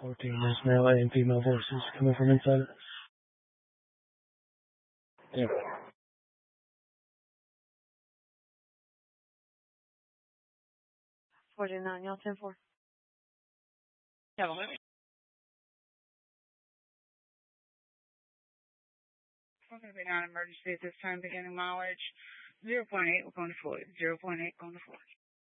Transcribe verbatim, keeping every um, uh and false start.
fourteen is male and female voices coming from inside of this. Yeah. forty-nine, y'all ten four. Yeah, well, let me. We're going to be non-emergency at this time, beginning mileage zero point eight, we're going to Floyd. zero point eight, going to Floyd.